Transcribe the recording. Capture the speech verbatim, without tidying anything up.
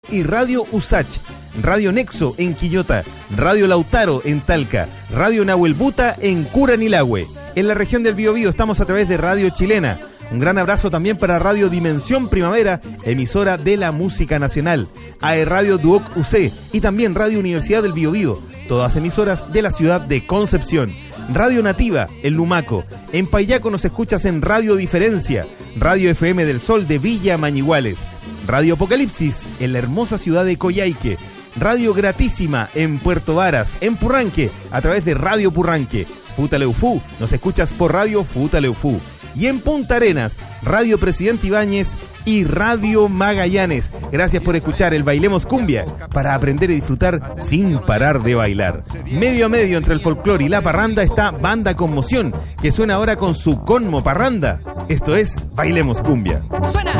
y Radio Usach, Radio Nexo en Quillota, Radio Lautaro en Talca, Radio Nahuelbuta en Curanilahue. En la región del Biobío estamos a través de Radio Chilena. Un gran abrazo también para Radio Dimensión Primavera, emisora de la música nacional, A E Radio Duoc U C y también Radio Universidad del Biobío, todas emisoras de la ciudad de Concepción. Radio Nativa en Lumaco, en Payaco nos escuchas en Radio Diferencia, Radio F M del Sol de Villa Mañiguales, Radio Apocalipsis en la hermosa ciudad de Coyhaique, Radio Gratísima en Puerto Varas, en Purranque, a través de Radio Purranque. Futaleufú, nos escuchas por Radio Futaleufú. Y en Punta Arenas, Radio Presidente Ibáñez y Radio Magallanes. Gracias por escuchar el Bailemos Cumbia, para aprender y disfrutar sin parar de bailar. Medio a medio entre el folclore y la parranda está Banda Conmoción, que suena ahora con su Conmo Parranda. Esto es Bailemos Cumbia. ¡Suena!